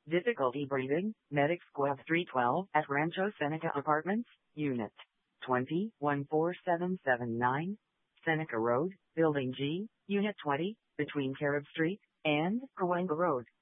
Difficulty breathing, Medic Squad 312 at Rancho Seneca Apartments, Unit 20, 14779, Seneca Road, Building G, Unit 20, between Carib Street and Cahuenga Road.